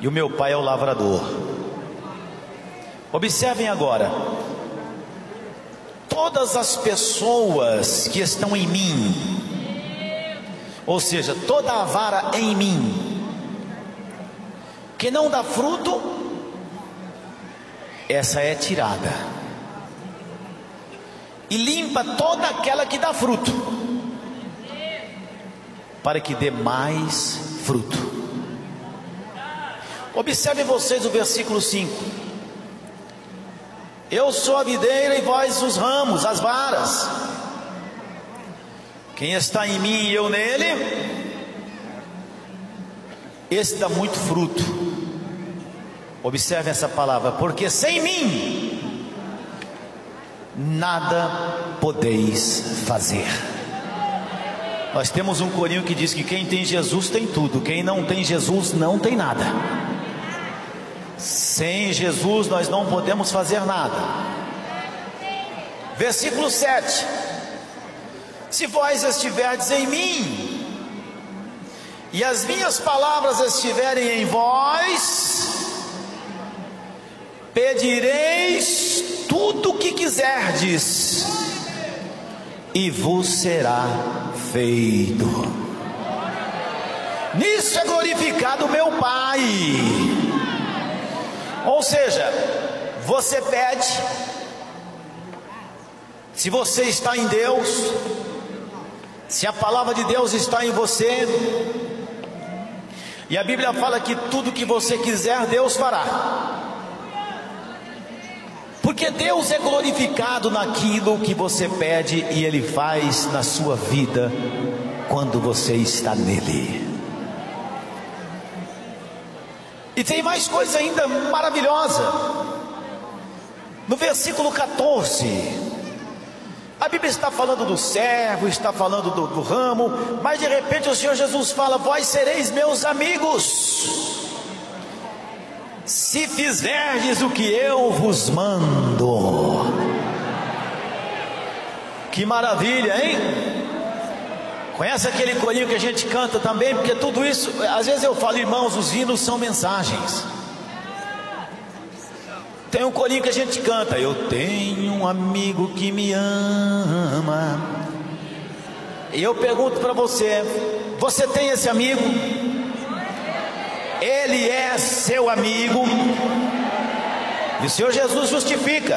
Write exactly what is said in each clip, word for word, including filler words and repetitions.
e o meu pai é o lavrador. Observem agora, todas as pessoas que estão em mim, ou seja, toda a vara em mim que não dá fruto, essa é tirada, e limpa toda aquela que dá fruto, para que dê mais fruto. Observem vocês o versículo cinco: eu sou a videira e vós os ramos, as varas. Quem está em mim e eu nele, esse dá muito fruto. Observe essa palavra: porque sem mim nada podeis fazer. Nós temos um corinho que diz que quem tem Jesus tem tudo, quem não tem Jesus não tem nada. Sem Jesus nós não podemos fazer nada. Versículo sete: se vós estiverdes em mim e as minhas palavras estiverem em vós, pedireis tudo o que quiserdes e vos será feito. Nisso é glorificado meu Pai. Ou seja, você pede, se você está em Deus, se a palavra de Deus está em você, e a Bíblia fala que tudo que você quiser Deus fará, porque Deus é glorificado naquilo que você pede e Ele faz na sua vida quando você está nele. E tem mais coisa ainda maravilhosa. No versículo catorze, a Bíblia está falando do servo, está falando do, do ramo, mas de repente o Senhor Jesus fala: vós sereis meus amigos, se fizerdes o que eu vos mando. Que maravilha, hein? Conhece aquele corinho que a gente canta também? Porque tudo isso, às vezes eu falo, irmãos, os hinos são mensagens. Tem um corinho que a gente canta: eu tenho um amigo que me ama. E eu pergunto para você: você tem esse amigo? Ele é seu amigo? E o Senhor Jesus justifica: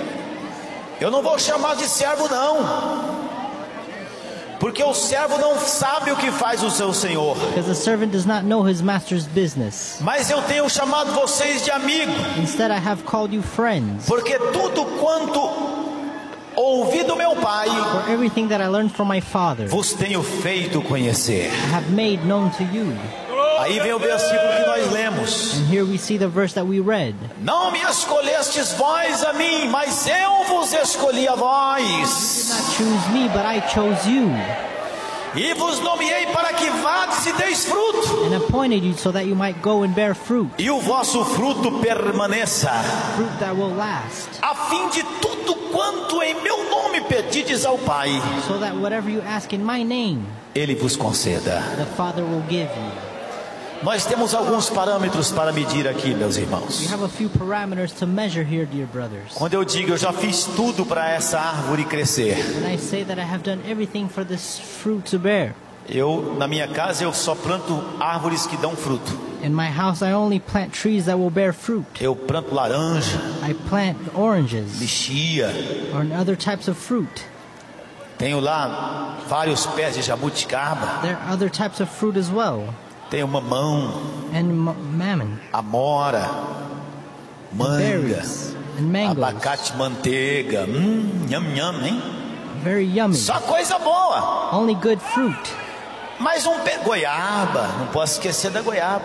eu não vou chamar de servo não, porque o servo não sabe o que faz o seu senhor. Because the servant does not know his master's business. Mas eu tenho chamado vocês de amigo. Instead I have called you friends. Porque tudo quanto ouvi do meu Pai, For everything that I learned from my Father, vos tenho feito conhecer. I have made known to you. Aí vem o versículo que nós lemos: And here we see the verse that we read. não me escolhestes vós a mim, mas eu vos escolhi a vós. You did not choose me, but I chose you. E vos nomeei para que vades e deis fruto, And appointed you so that you might go and bear fruit. e o vosso fruto permaneça, Fruit that will last. a fim de tudo quanto em meu nome pedides ao Pai, So that whatever you ask in my name, Ele vos conceda. the Father will give you. Nós temos alguns parâmetros para medir aqui, meus We irmãos. have a few parameters to measure here, dear brothers. Quando eu digo eu já fiz tudo para essa árvore crescer, When I say that I have done everything for this fruit to bear, eu na minha casa eu só planto árvores que dão fruto. in my house I only plant trees that will bear fruit. Eu planto laranja, I plant oranges mexia, or other types of fruit. tenho lá vários pés de jabuticaba, There are other types of fruit as well. tenho mamão, And m- mammon, amora, manga, berries, and mangoes. abacate, manteiga, hum, nham nham, hein? Very yummy. Só coisa boa. Only good fruit. Mais um pé, goiaba, não posso esquecer da goiaba.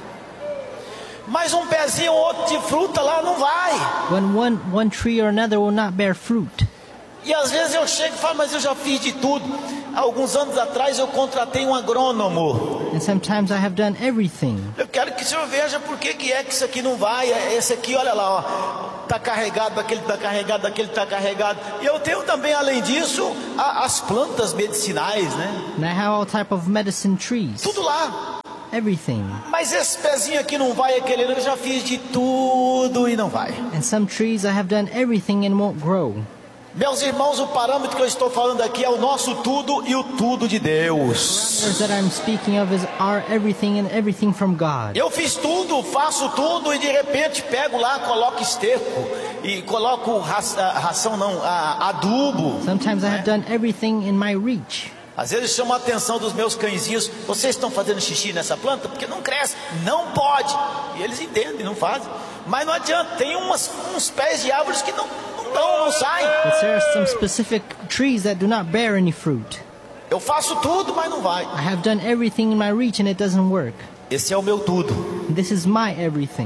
Mais um pezinho ou outro de fruta lá não vai. When one, one tree or another will not bear fruit. E às vezes eu chego e falo, mas eu já fiz de tudo. Alguns anos atrás eu contratei um agrônomo. And sometimes I have done everything. Eu quero que o senhor veja por que que é que isso aqui não vai. Esse aqui, olha lá, ó, tá carregado, aquele tá carregado, aquele tá carregado. E eu tenho também, além disso, a, as plantas medicinais, né? And I have all type of medicine trees. Tudo lá. everything. Mas esse pezinho aqui não vai, aquele eu já fiz de tudo e não vai. And some trees I have done everything and won't grow. Meus irmãos, o parâmetro que eu estou falando aqui é o nosso tudo e o tudo de Deus. The that I'm speaking of is our everything and everything from God. Eu fiz tudo, faço tudo e de repente pego lá, coloco esterco e coloco raça, ração não, a, adubo. Sometimes I have done everything in my reach. Às vezes chama a atenção dos meus cãezinhos: vocês estão fazendo xixi nessa planta? Porque não cresce, não pode. E eles entendem, não fazem. Mas não adianta, tem umas, uns pés de árvores que não, não dão, não saem. But there are some specific trees that do not bear any fruit. Eu faço tudo, mas não vai. I have done everything in my reach and it doesn't work. Esse é o meu tudo. This is my everything.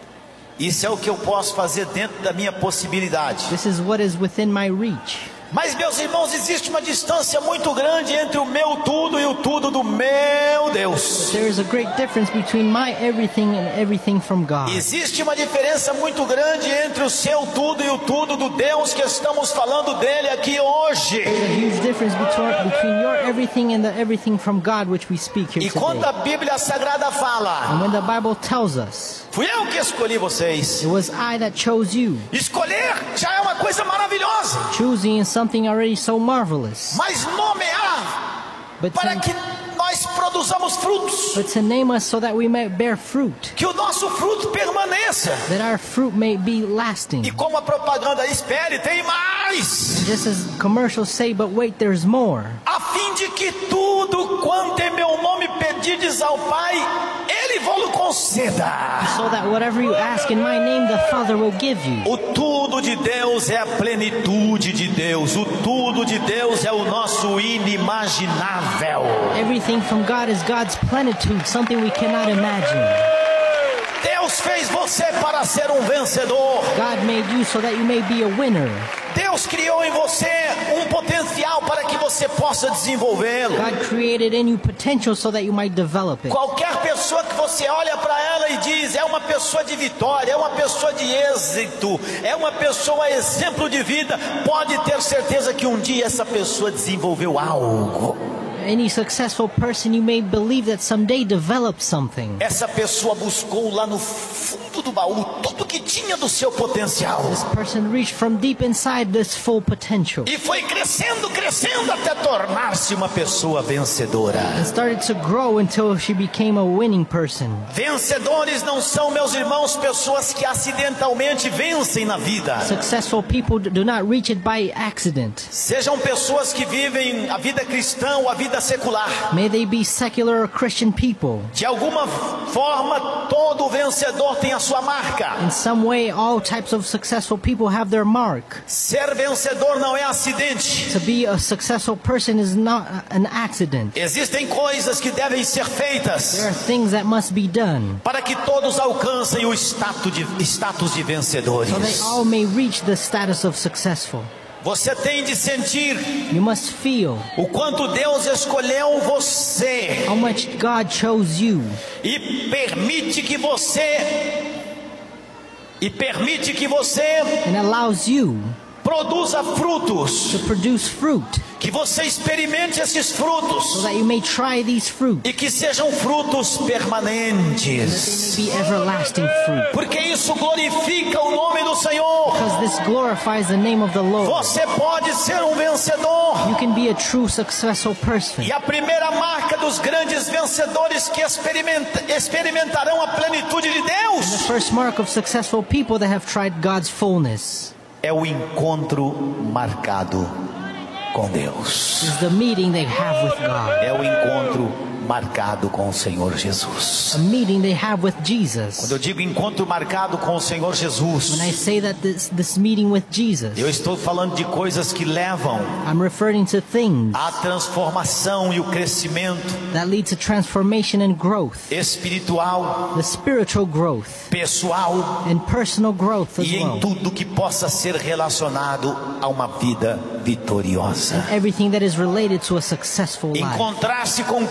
Isso é o que eu posso fazer dentro da minha possibilidade. This is what is within my reach. Mas, meus irmãos, existe uma distância muito grande entre o meu tudo e o tudo do meu Deus. There is a great difference between my everything and everything from God. Existe uma diferença muito grande entre o seu tudo e o tudo do Deus que estamos falando dele aqui hoje. There's a huge difference between, between your everything and the everything from God which we speak here E quando today. a Bíblia Sagrada fala: And when the Bible tells us, fui eu que escolhi vocês. it was I that chose you. Escolher já é uma coisa maravilhosa. Choosing is something already so marvelous. Mas nomear But para to, que nós produzamos frutos, but to name us so that we may bear fruit, que o nosso fruto permaneça. that our fruit may be lasting. E como a propaganda: espere, tem mais. Just as commercials say, but wait, there's more. A fim de que tudo quanto em meu nome pedides ao Pai, Ele vos conceda. So that whatever you ask in my name, the Father will give you. O tudo de Deus é a plenitude de Deus. O tudo de Deus é o nosso inimaginável. Everything from God is God's plenitude, something we cannot imagine. Deus fez você para ser um vencedor. God made you so that you may be a winner. Deus criou em você um potencial para que você possa desenvolvê-lo. God created in you potential so that you might develop it. Qualquer pessoa que você olha para ela e diz: é uma pessoa de vitória, é uma pessoa de êxito, é uma pessoa exemplo de vida, pode ter certeza que um dia essa pessoa desenvolveu algo. Any successful person, you may believe that someday developed something. Essa pessoa buscou lá no fundo do baú tudo que tinha do seu potencial. This person reached from deep inside this full potential E foi crescendo, crescendo até tornar-se uma pessoa vencedora. and started to grow until she became a winning person. Vencedores não são, meus irmãos, pessoas que acidentalmente vencem na vida. Successful people do not reach it by accident. Sejam pessoas que vivem a vida cristã ou a vida secular. May they be secular or Christian people. De alguma forma, todo vencedor tem a sua marca. In some way, all types of successful people have their mark. Ser vencedor não é acidente. To be a successful person is not an accident. Existem coisas que devem ser feitas There are things that must be done para que todos alcancem o status de, status de vencedores. so they all may reach the status of successful. Você tem de sentir You must feel o quanto Deus escolheu você how much God chose you e permite que você e permite que você and allows you produza frutos, to produce fruit que você experimente esses so frutos that you may try these fruit, e que sejam frutos permanentes, be everlasting fruit. porque isso glorifica o nome do Senhor. Because this glorifies the name of the Lord. Você pode ser um vencedor. You can be a true successful person. E a primeira marca dos grandes vencedores que experimenta, experimentarão a plenitude de The Deus first mark of successful people that have tried God's fullness é o encontro marcado com Deus. is the meeting they have with God. É o encontro marcado com o Senhor Jesus. A meeting they have with Quando Jesus. eu digo encontro marcado com o Senhor Jesus, When I say that this, this meeting with Jesus, eu estou falando de coisas que levam I'm referring to things à transformação e o crescimento that lead to transformation and growth, espiritual, the spiritual growth pessoal and personal growth as e em well. tudo que possa ser relacionado a uma vida vitoriosa. Everything that is related to a successful life. Encontrar-se com Cristo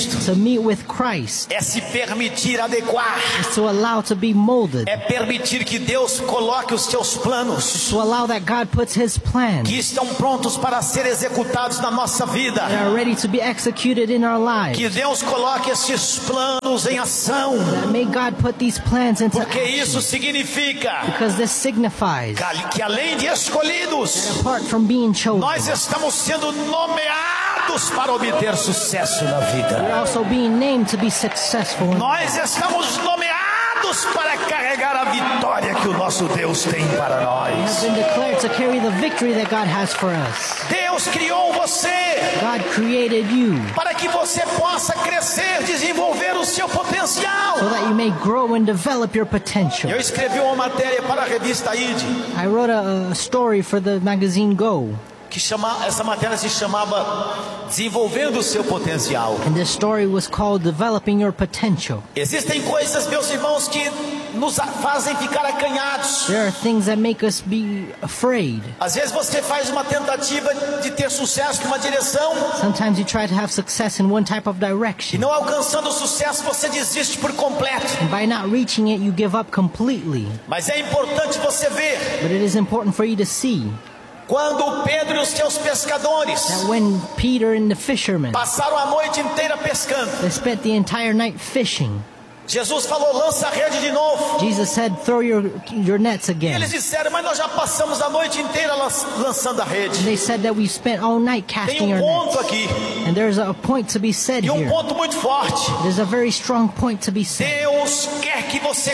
Cristo. To meet with Christ É se permitir adequar. is to allow to be molded, É permitir que Deus coloque os seus planos, to allow that God puts His plan que estão prontos para ser executados na nossa vida. that are ready to be executed in our lives. Que Deus coloque esses planos em ação. That may God put these plans into Porque action, isso significa because this signifies que além de escolhidos, apart from being chosen, nós estamos sendo nomeados para obter sucesso na we're vida. also being named to be successful. Nós estamos nomeados para carregar a vitória que o nosso Deus tem para We have nós. been declared to carry the victory that God has for us. Deus criou você God created you para que você possa crescer, desenvolver o seu potencial. so that you may grow and develop your potential. Eu escrevi uma matéria para a revista I D, I wrote a, a story for the magazine Go, que chama, essa matéria se chamava Desenvolvendo o seu potencial. and this story was called Developing Your Potential. Existem coisas, meus irmãos, que nos a- fazem ficar acanhados. There are things that make us be afraid. Às vezes você faz uma tentativa de ter sucesso numa direção Sometimes you try to have success in one type of e direction, não alcançando o sucesso você desiste por completo. and by not reaching it, you give up completely. Mas é importante você ver But it is important for you to see quando Pedro e os seus pescadores that when Peter and the fishermen, passaram a noite inteira pescando, they spent the entire night fishing, Jesus falou: lança a rede de novo. Jesus said, throw your, your nets E again. eles disseram: mas nós já passamos a noite inteira lan- lançando a rede. They said that we spent all night Tem casting um our ponto nets. aqui, And there's a point to be said e um here. ponto muito forte. There's a very strong point to be said. Deus quer que você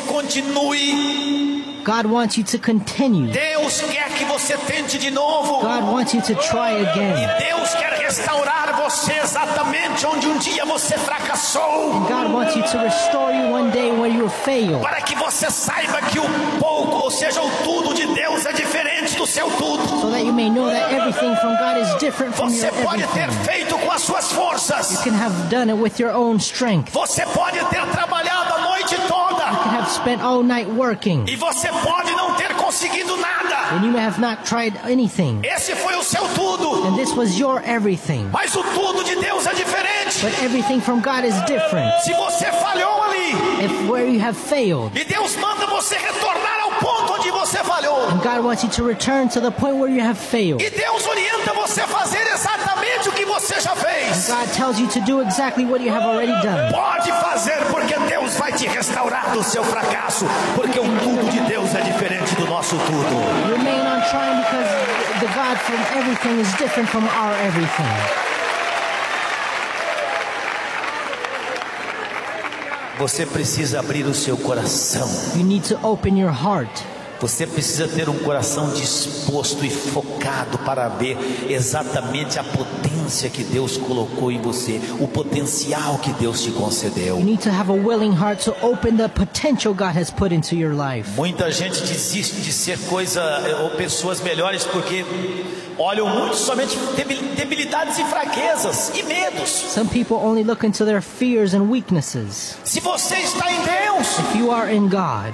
continue. God wants you to continue. Deus quer que você tente de novo. God wants you to try E again. Deus quer restaurar você exatamente onde um dia você fracassou. And God wants you to restore you one day when you fail, Para que você saiba que o pouco, ou seja, o tudo de Deus é diferente do seu tudo. so that you may know that everything from God is different from Você your pode ter everything. feito com as suas forças. You can have done it with your own strength. Você pode ter trabalhado a noite toda. You can have spent all night working, E você pode não ter conseguido nada. and you may have not tried anything. Esse foi o seu tudo. And this was your everything. Mas o tudo de Deus é diferente. But everything from God is different. Se você falhou ali, If where you have failed, e Deus manda você retornar ao ponto onde você falhou, and God wants you to return to the point where you have failed. e Deus orienta você a fazer exatamente o que você já fez, God tells you to do exactly what you have already done. pode fazer, porque Deus vai te restaurar do seu fracasso, porque o tudo de Deus é diferente do nosso tudo. Remain on trying because the God from everything is different from our everything. Você precisa abrir o seu coração. You need to open your heart. Você precisa ter um coração disposto e focado para ver exatamente a potência que Deus colocou em você, o potencial que Deus te concedeu. You need to have a willing heart to open the potential God has put into your life. Muita gente desiste de ser coisa ou pessoas melhores porque olham muito somente debilidades e fraquezas e medos. Some people only look into their fears and weaknesses. Se você está em Deus, If you are in God,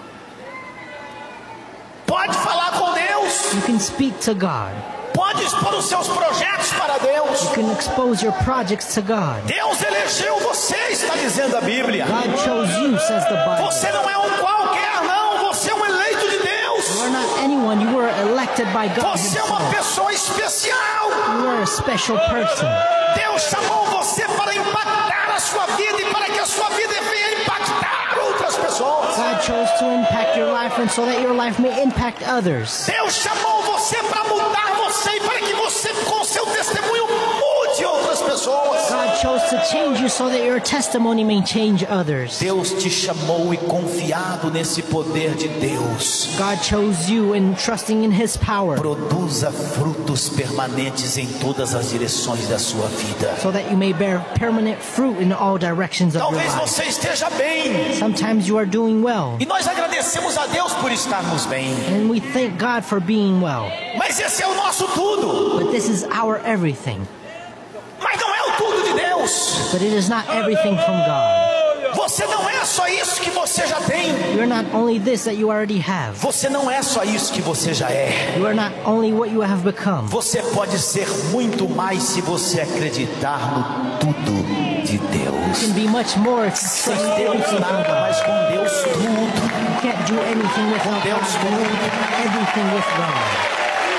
pode falar com Deus, you can speak to God. pode expor os seus projetos para Deus. You can expose your projects to God. Deus elegeu você, está dizendo a Bíblia. God chose you, says the Bible. Você não é um qualquer, não. Você é um eleito de Deus. You are not anyone. You were elected by God Você é uma himself. pessoa especial. You are a special person. Deus chamou você para impactar a sua vida e para que a sua vida venha impactar outras pessoas. God chose to impact your life and so that your life may impact others. Deus chamou você para mudar você e para que você, com seu testemunho, mude outras pessoas. God chose to change you so that your testimony may change others. Deus te chamou e confiado nesse poder de Deus. God chose you and trusting in His power Produza frutos permanentes em todas as direções da sua vida. so that you may bear permanent fruit in all directions of your Talvez life. você esteja bem. Sometimes you are doing well, E nós agradecemos a Deus por estarmos bem. and we thank God for being well. Mas esse é o nosso tudo. But this is our everything. Mas não é o tudo de Deus. But it is not everything from God. Você não é só isso que você já tem. You're not only this that you already have. Você não é só isso que você já é. You are not only what you have become. Você pode ser muito mais se você acreditar no tudo de Deus. You can be much more if you Sem trust Deus everything from nada, God. mas com Deus tudo. You can't do anything without Deus God. You tudo. do everything with God.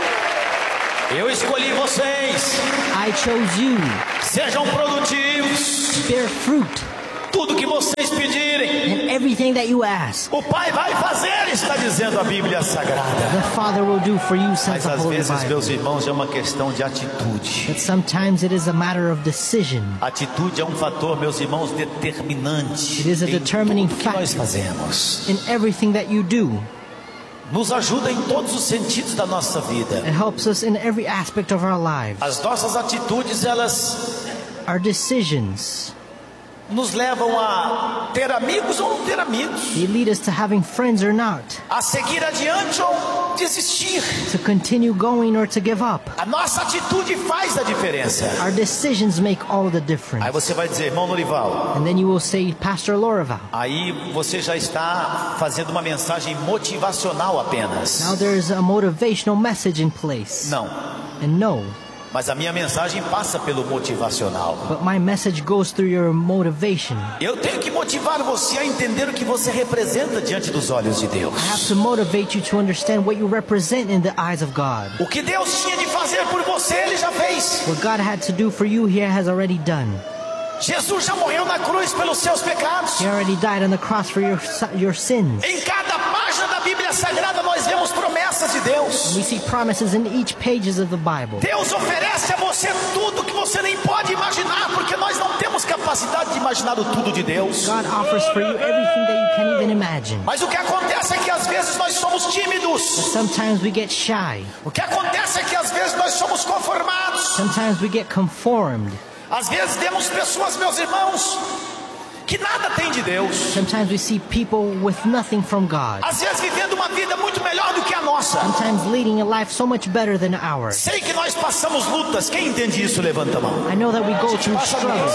Eu escolhi vocês. I chose you. Sejam produtivos. Bear fruit Tudo que vocês pedirem, in everything that you ask. o Pai vai fazer, está dizendo a Bíblia Sagrada. The Father will do for you, says Mas the às Holy vezes, Bible. meus irmãos, é uma questão de atitude. But sometimes it is a matter of decision. Atitude é um fator, meus irmãos, determinante It is a em determining tudo que nós factor. fazemos. In everything that you do, Nos ajuda em todos os sentidos da nossa vida. it helps us in every aspect of our lives. As nossas atitudes, elas Our decisions, nos levam a ter amigos ou não ter amigos, they lead us to having friends or not, a seguir adiante ou desistir. to continue going or to give up. A nossa atitude faz a diferença. Our decisions make all the Aí difference. você vai dizer, irmão Norival, And then you will say, Pastor Lorival, aí você já está fazendo uma mensagem motivacional apenas. now there is a motivational message in place. Não, And no, mas a minha mensagem passa pelo motivacional. but my message goes through your motivation. Eu tenho que motivar você a entender o que você representa diante dos olhos de Deus. I have to motivate you to understand what you represent in the eyes of God. O que Deus tinha de fazer por você, Ele já fez. What God had to do for you, He has already done. Jesus já morreu na cruz pelos seus pecados. He already died on the cross for your your sins. Em cada página da Bíblia Sagrada nós vemos promessas de Deus. We see promises in each pages of the Bible. Deus oferece a você tudo que você nem pode imaginar, porque nós não temos capacidade de imaginar o tudo de Deus. God offers for you everything that you can even imagine. Mas o que acontece é que às vezes nós somos tímidos. Sometimes we get shy. O que acontece é que às vezes nós somos conformados. Sometimes we get conformed. Às vezes vemos pessoas, meus irmãos, que nada tem de Deus. Sometimes we see people with nothing from God. Às vezes vivendo uma vida muito melhor do que a nossa. Sometimes leading a life so much better than ours. Sei que nós passamos lutas. Quem entende isso, levanta a mão. I know that we go through Passa struggles.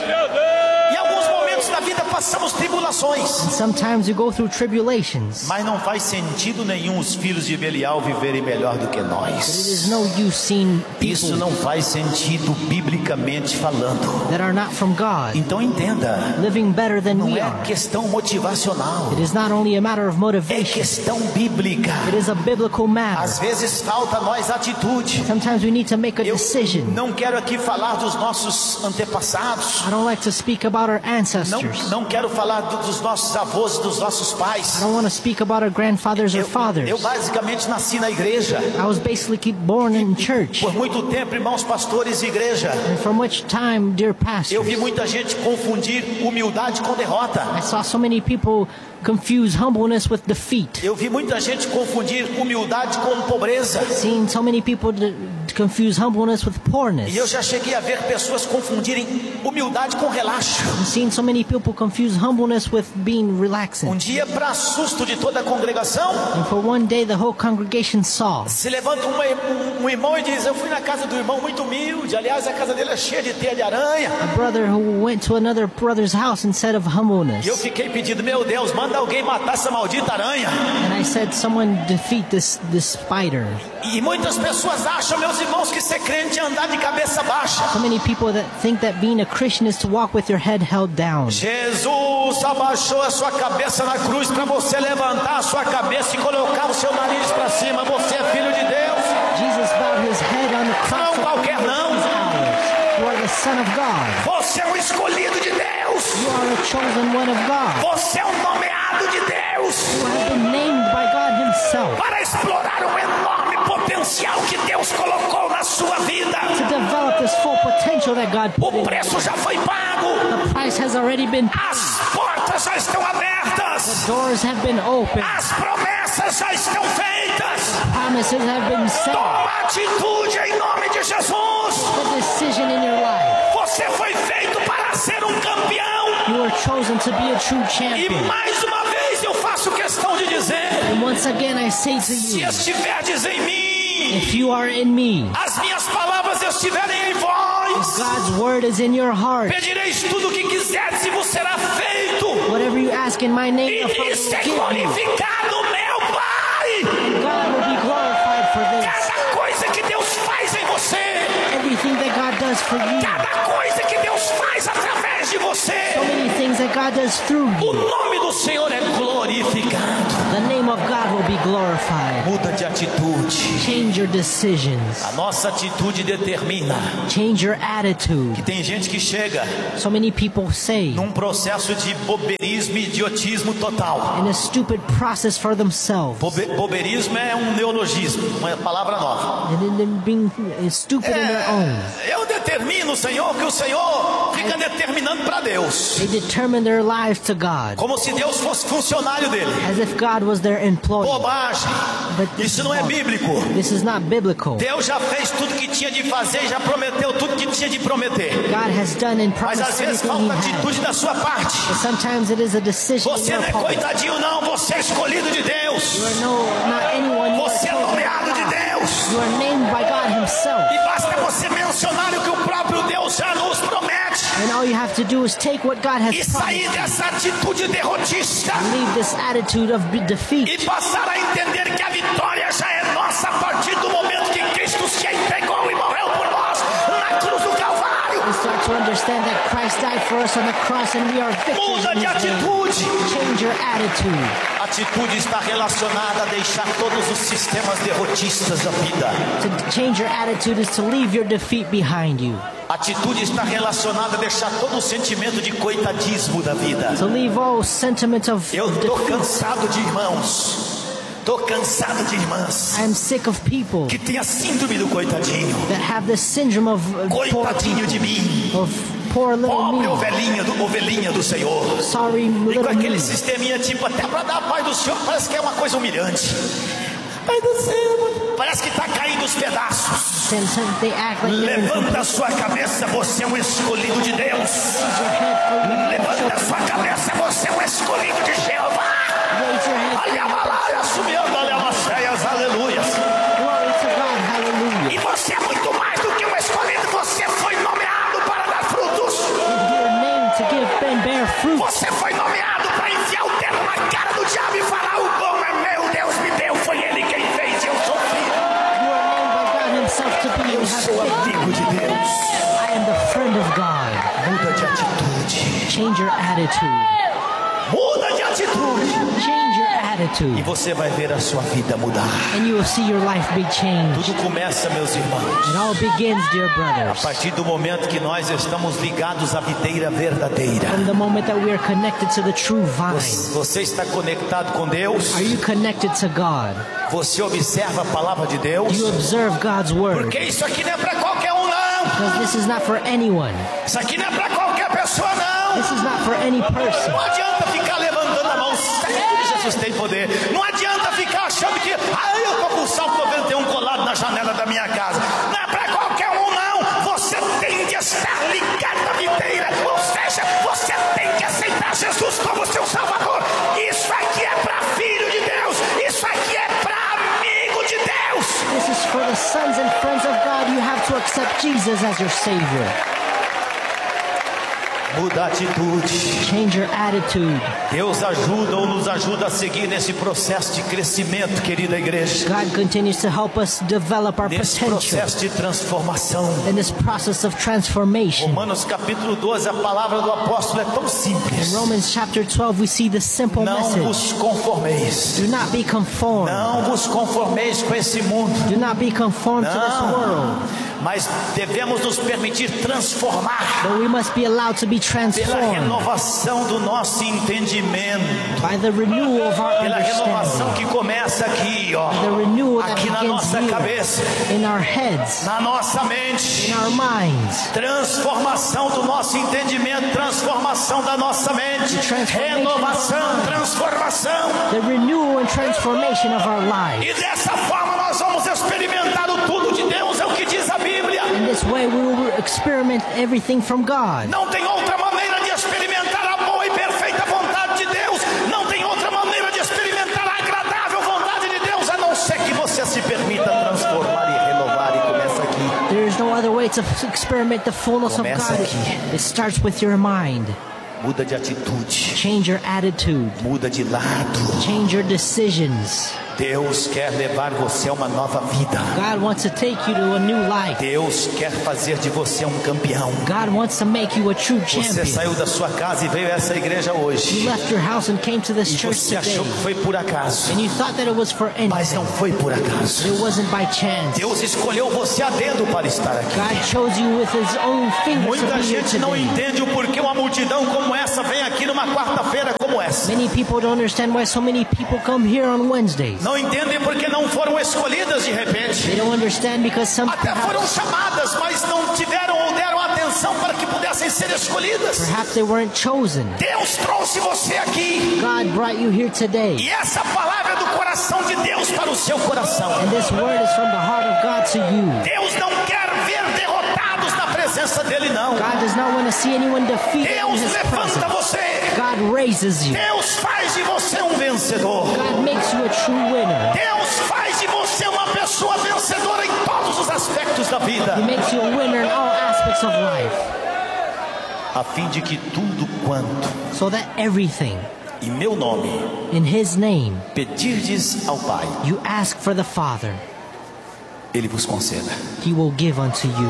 Em alguns momentos da vida passamos tribulações. Sometimes we go through tribulations. Mas não faz sentido nenhum os filhos de Belial viverem melhor do que It nós. is no use seeing Isso people não faz sentido biblicamente falando. that are not from God Então entenda, living better than não we é are. questão motivacional, It is not only a matter of é motivation. questão bíblica. It is a biblical matter. Às vezes falta a nós atitude. Sometimes we need to make a Eu decision. não quero aqui falar dos nossos antepassados. I don't like to speak about our Não, ancestors. não quero falar do- dos nossos avós, dos nossos I pais. don't want to speak about our grandfathers or Eu, fathers. eu basicamente nasci na igreja. I was basically born in church. Por muito tempo, irmãos pastores e igreja, And for much time, dear eu pastors, vi muita gente confundir humildade com derrota. I saw so many people confuse humbleness with defeat. Eu vi muita gente confundir humildade com pobreza. Seen so many people d- confuse humbleness with poorness. E eu já cheguei a ver pessoas confundirem humildade com relaxo. I've seen so many people confuse humbleness with being Um relaxing. dia, para susto de toda a congregação, And for one day, the whole congregation saw. se levanta uma- um, um irmão e diz: eu fui na casa do irmão muito humilde. Aliás, a casa dele é cheia de teia de aranha. A brother who went to another brother's house instead of humbleness. E eu fiquei pedindo: meu Deus, manda alguém matar essa maldita aranha. And I said, someone defeat this, this spider. E muitas pessoas acham, meus irmãos, que ser crente é andar de cabeça baixa. So many people that think that being a Christian is to walk with your head held down. Jesus abaixou a sua cabeça na cruz para você levantar a sua cabeça e colocar o seu nariz para cima. Você é filho de Deus. Jesus bowed his head on the cross. Não qualquer não. You are the Son of God. Você é o escolhido de Deus. You are a chosen one of God. Você é o nomeado de Deus You have been named by God himself para explorar o enorme potencial que Deus colocou na sua vida. to develop this full potential that God put O in. preço já foi pago. The price has already been paid. As portas já estão abertas. Doors have been opened. As promessas já estão feitas. Promises have been set. Toma atitude em nome de Jesus. The decision in your life. Você foi feito para ser um campeão. You were chosen to be a true E champion. mais uma vez eu faço questão de dizer: And once again I say to se you, estiverdes em mim, if you are in me, as minhas palavras estiverem em vós, God's word is in your heart, pedireis tudo o que quiserdes e vos será feito. ask in my name, the E Father isso é will give you. glorificado, meu Pai. And God will be glorified for this. Cada coisa que Deus faz em você, Everything that God does for you. cada coisa que Deus faz através de você, So many things that God does through o you. nome do Senhor é glorificado. The name of God will be glorified. Muda de atitude. Change your decisions. A nossa atitude determina. Change your attitude. Tem gente que chega So many people say num processo de boberismo e idiotismo total. in a stupid process for themselves. Bobe, boberismo é um neologismo, uma palavra nova. And then them being stupid in their own. É, eu determino, Senhor, que o Senhor fica determinando para Deus. They determine their lives to God. Como se Deus fosse funcionário dele. As if God was their employee. Bobagem. But this Isso is não é wrong. bíblico. This is not biblical. Deus já fez tudo que tinha de fazer, já prometeu tudo que tinha de prometer. God has done and Mas promised às vezes everything falta He has. atitude da sua parte. But sometimes it is a decision in Você your não é part. coitadinho não, você é escolhido de Deus. You are no, not anyone. You are Você é chosen by nomeado de God. Deus. You are named by God Himself. E basta você mencionar o que o próprio Deus já nos promete. And all you have to do is take what God has E promised sair dessa atitude derrotista. and leave this attitude of be- defeat. E passar a entender que a vitória já é nossa a partir do momento que Cristo se entregou e morreu por nós na cruz do Calvário. And start to understand that Christ died for us on the cross and we are victors Muda in de His name. atitude. Change your attitude. Atitude está relacionada a deixar todos os sistemas derrotistas da vida. To change your attitude is to leave your defeat behind you. Atitude está relacionada a deixar todo o sentimento de coitadismo da vida. To leave all sentiment of Eu estou defeat. cansado de irmãos. Estou cansado de irmãs I am sick of people que têm a síndrome do coitadinho. that have this syndrome of uh, poor Coitadinho de people, mim. of poor little Pobre me. ovelhinha do, ovelhinha do Senhor. Sorry, E com little aquele me. sisteminha tipo, até para dar a paz do Senhor, parece que é uma coisa humilhante. Pai do céu, parece que está caindo os pedaços. Then some- they act like they're in Levanta a sua cabeça, você é um escolhido de Deus. Raise your head for you. Levanta a sua cabeça, você é um escolhido de Jeová. Raise your head. Olha a malaya subindo, olha as cheias, aleluias. Glory to God. Hallelujah. E você é muito mais do que um escolhido, você foi nomeado para dar frutos. And you are named to give and bear fruit. Você foi nomeado para enfiar o dedo na cara do diabo e falar: o bom é meu, Deus me deu, foi Ele quem fez, eu sou filho. You are named by God Himself to be Eu and sou have faith. amigo de Deus. I am the friend of God. Muda de atitude. Change your attitude. Muda de atitude. Change your E attitude. você vai ver a sua vida mudar. And you will see your life be changed. Tudo começa, meus irmãos, It all begins, dear a brothers, partir do momento que nós estamos ligados à videira verdadeira. from the moment that we are connected to the true vine. Você está conectado com Deus? Are you connected to God? Você observa a palavra de Deus? Do you observe God's word? Porque isso aqui não é para qualquer um, não. Because this is not for anyone. Isso aqui não é para qualquer pessoa, não. This is not for any person. Não adianta ficar levantando a mão. Jesus tem poder. Não adianta ficar achando que, ah, eu tô com o Salmo noventa e um colado na janela da minha casa. Não é para qualquer um, não. Você tem de estar ligado à videira. Ou seja, você tem que aceitar Jesus como seu Salvador. Isso aqui é para filho de Deus. Isso aqui é para amigo de Deus. This is for the sons and friends of God. You have to accept Jesus as your Savior. Muda a atitude. Change your attitude. Deus ajuda ou nos ajuda a seguir nesse processo de crescimento, querida igreja. God continues to help us develop our Nesse potential processo de transformação. in this process of transformation. Romanos capítulo doze, a palavra do apóstolo é tão In simples. Romans chapter twelve, we see the simple Não message. vos conformeis. Do not be conformed. Não vos conformeis com esse mundo. Do not be conformed to this Não. world. Mas devemos nos permitir transformar But we must be allowed to be pela transformed renovação do nosso entendimento. by the renewal of our Pela renovação understanding. que começa aqui, ó. The renewal that Aqui na begins nossa here cabeça, in our heads, na nossa mente. in our minds. Transformação do nosso entendimento, transformação da nossa mente, renovação, transformação. The renewal and transformation of our lives. E dessa forma nós vamos experimentar o tudo de Deus, é o que diz a Bíblia. In this way, we will experiment everything from God. Não tem outra maneira de experimentar a boa e perfeita vontade de Deus. Não tem outra maneira de experimentar a agradável vontade de Deus, a não ser que você se permita transformar e renovar. E começa aqui. There is no other way to experiment the fullness of Começa God. aqui. It starts with your mind. Muda de atitude. Change your attitude. Muda de lado. Change your decisions. Deus quer levar você a uma nova vida. God wants to take you to a new life. Deus quer fazer de você um campeão. God wants to make you a true Você champion. saiu da sua casa e veio a essa igreja hoje. You left your house and came to this E church você today. achou que foi por acaso. And you thought that it was for Mas anything. não foi por acaso. It wasn't by chance. Deus escolheu você a dedo para estar aqui. God chose you with His own fingers to Muita be here gente não today. entende o porquê uma multidão como essa vem aqui numa quarta-feira como essa. Many people don't understand why so many people come here on Wednesdays. Não entendem porque não foram escolhidas de repente. They don't understand because some Até foram perhaps, chamadas, mas não tiveram ou deram atenção para que pudessem ser escolhidas. perhaps they weren't chosen. Deus trouxe você aqui. God brought you here today. E essa palavra é do coração de Deus para o seu coração. And this word is from the heart of God to you. Deus não quer ver derrotados na presença dele, não. God does not want to see anyone defeated in Deus His levanta presence. você. God raises you. Deus faz de você um vencedor. God makes you a true winner. Deus faz de você uma pessoa vencedora em todos os aspectos da vida. He makes you a winner in all aspects of life. A fim de que tudo quanto So that everything em meu nome in His name pedirdes ao Pai, you ask for the Father, Ele vos conceda. He will give unto you.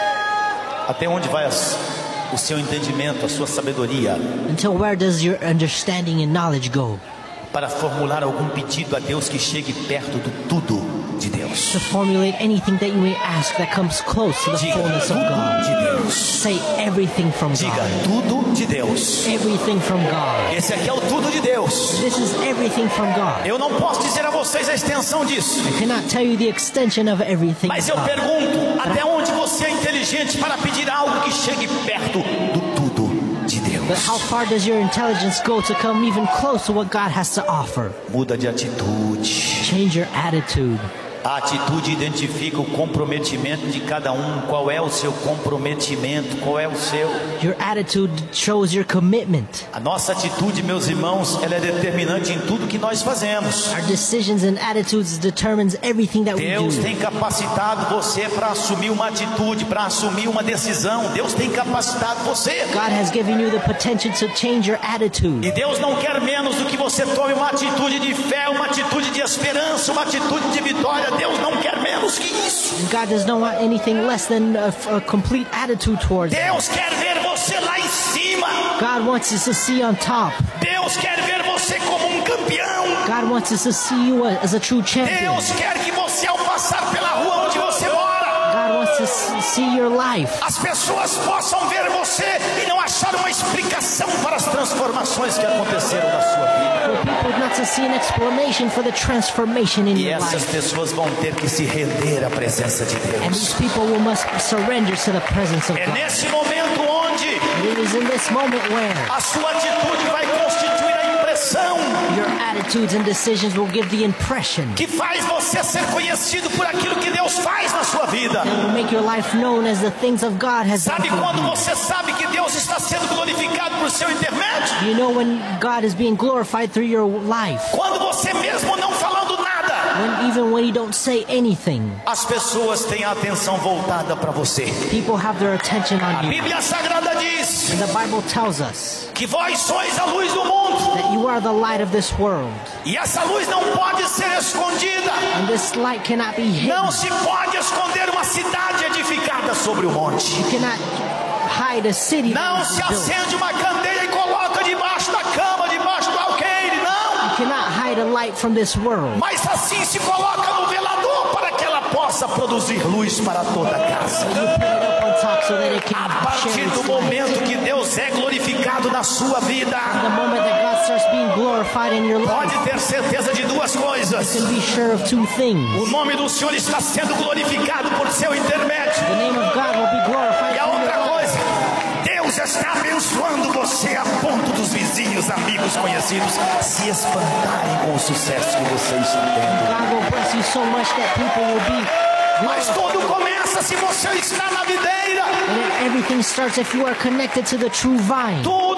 Até onde vai as, o seu entendimento, a sua sabedoria Until where does your understanding and knowledge go? para formular algum pedido a Deus que chegue perto do tudo de Deus? To formulate anything that you may ask that comes close to the Diga fullness of tudo God. de Deus. Say everything from Diga God. tudo de Deus. Everything from God. Esse aqui é o tudo de Deus. This is everything from God. Eu não posso dizer a vocês a extensão disso, I cannot tell you the extension of everything mas of eu God. pergunto, até onde você é inteligente para pedir algo que chegue perto do tudo de Deus? But how far does your intelligence go to come even close to what God has to offer? Muda de atitude. Change your attitude. A atitude identifica o comprometimento de cada um. Qual é o seu comprometimento? Qual é o seu? Your attitude shows your commitment. A nossa atitude, meus irmãos, ela é determinante em tudo que nós fazemos. Our decisions and attitudes determines everything that we Deus do. tem capacitado você para assumir uma atitude, para assumir uma decisão. Deus tem capacitado você. God has given you the potential to change your attitude. E Deus não quer menos do que você tome uma atitude de fé, uma atitude de esperança, uma atitude de vitória. Deus não quer menos que isso. And God does not want anything less than a, a complete attitude towards it. Deus quer ver você lá em cima. God wants us to see on top. Deus quer ver você como um campeão. God wants us to see you as a true champion. Deus quer que você, ao passar pela rua onde você mora, God wants to s- see your life. as pessoas possam ver você e não achar uma explicação para as transformações que aconteceram na sua vida. For people not to see an explanation for the transformation in E your essas life. pessoas vão ter que se render à presença de And Deus. these people will must surrender to the presence of É God. nesse momento onde It is in this moment where a sua atitude vai constituir a impressão your attitudes and decisions will give the impression que faz você ser conhecido por aquilo que Deus faz na sua vida. that will make your life known as the things of God has done Sabe for quando you. você sabe que Deus está sendo glorificado por seu intermédio? You know when God is being glorified through your life. Quando você mesmo não falando nada, When even when you don't say anything, as pessoas têm a atenção voltada para você. people have their attention A on you. Bíblia Sagrada diz And the Bible tells us que vós sois a luz do mundo. that you are the light of this world. E essa luz não pode ser escondida. And this light cannot be hidden. Não se pode esconder uma cidade edificada sobre o monte. You cannot hide a city that Não is se built. acende uma candeia e coloca debaixo da cama, debaixo do alqueire, não. You cannot hide a light from this world. Mas assim se coloca no velador para que ela possa produzir luz para toda a casa. You put it up on top so that it A can partir share do its light. momento que Deus é glorificado na sua vida, The moment that God starts being glorified in your life, pode ter certeza de duas coisas. you can be sure of two things. O nome do Senhor está sendo glorificado por seu intermédio. The name of God will be glorified E a through outra your life. coisa, Deus está abençoando você a ponto dos vizinhos, amigos, conhecidos se espantarem com o sucesso que você está tendo. God will bless you so much that people will be Mas tudo começa se você está na videira. And then everything starts if you are connected to the true vine. Tudo começa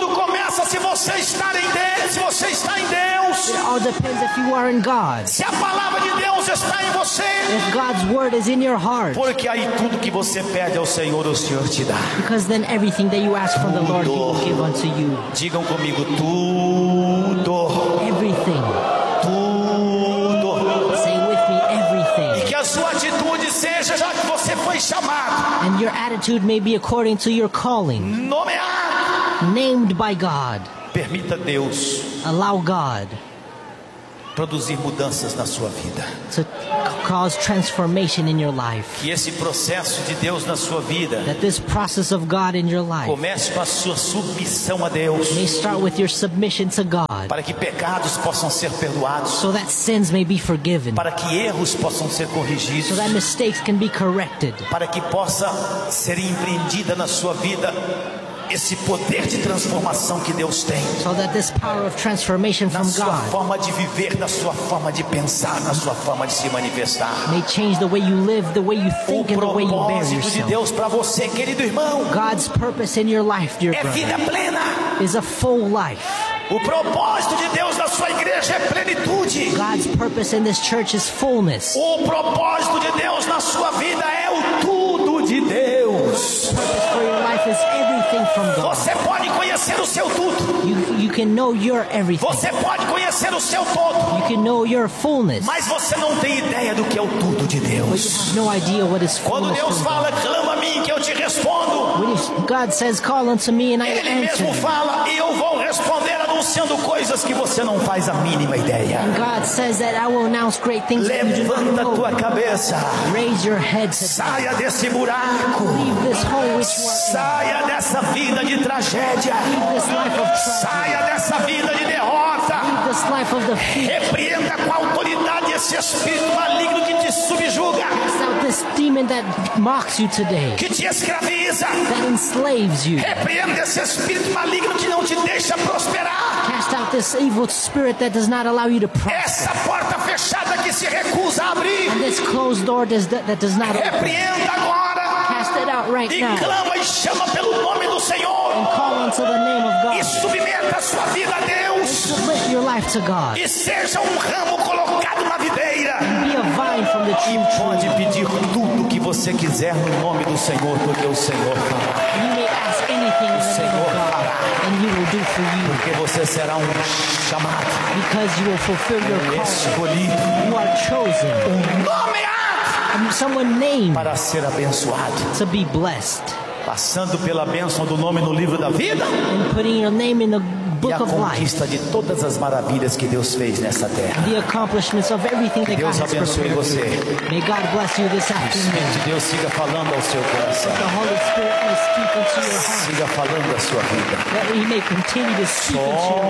começa se você está em Deus, se você está em Deus. It all depends if you are in God. Se a palavra de Deus está em você. If God's word is in your heart. Porque aí tudo que você pede ao Senhor, o Senhor te dá. Because then everything that you ask from the Lord, He will give unto you. Digam comigo, tudo. Everything. Tudo. Say with me, everything. E que a sua atitude seja, já que você foi chamado. And your attitude may be according to your calling. Nomeado. Named by God. Permita Deus Allow God produzir mudanças na sua vida. to cause transformation in your life. Que esse processo de Deus na sua vida That this process of God in your life comece com a sua submissão a Deus, may start with your submission to God, para que pecados possam ser perdoados, so that sins may be forgiven, para que erros possam ser so corrigidos, that mistakes can be corrected, para que possa ser empreendida na sua vida esse poder de transformação que Deus tem so that this power of transformation na from sua God forma de viver, na sua forma de pensar, na sua forma de se manifestar. may change the way you live, the way you O think, and the way you bear propósito de yourself. Deus para você, querido irmão, God's purpose in your life, dear é brother, vida plena. is a full life. O propósito de Deus na sua igreja é plenitude. God's purpose in this church is fullness. O propósito de Deus na sua vida é o tudo de Deus. Purpose for your life is everything from God. Você pode conhecer o seu tudo. You, you can know your everything. Você pode conhecer o seu todo. You can know your fullness. Mas você não tem ideia do que é o tudo de But you Deus. have no idea what is Quando fullness Deus from fala, God. clama a mim que eu te respondo. When you- God says, call unto me and I Ele will mesmo answer. fala e eu vou responder anunciando coisas que você não faz a mínima ideia. And God says that I will announce great things that you do not Levanta a tua know. cabeça. Raise your head to Saia desse buraco. leave this hole which you are Saia dessa vida de tragédia. in. Leave this life of tragedy. Saia dessa vida de derrota. Leave this life of defeat. Repreenda com autoridade esse espírito maligno que te subjuga, Cast out this demon that mocks you today, que te escraviza. that enslaves you. Repreenda esse espírito maligno que não te deixa prosperar. Cast out this evil spirit that does not allow you to prosper. Essa porta fechada que se recusa a abrir. And this closed door does, that, that does not open. Repreenda agora. Cast it out right E now. clama e chama pelo nome do Senhor. And call unto the name of E God. submeta a sua vida a Deus. Submit your life to God. E seja um ramo colocado na videira. Be a vine from the E true pode tree. pedir tudo que você quiser no nome do Senhor, porque o Senhor fará. You may ask anything in the name Senhor of God, fará. and He will do for you, Porque você será um chamado, because you will fulfill your calling. escolhido, You are chosen, nomeado and someone named para ser abençoado. to be blessed, Passando pela bênção do nome no livro da vida and putting your name in the e book a of life. conquista de todas as maravilhas que Deus fez nessa terra. The accomplishments of everything that God Deus has abençoe prepared. você. May God bless you this O Espírito afternoon. de Deus siga falando ao seu coração. The Holy Spirit may speak into your heart. Siga falando da sua vida. That He may continue to speak into your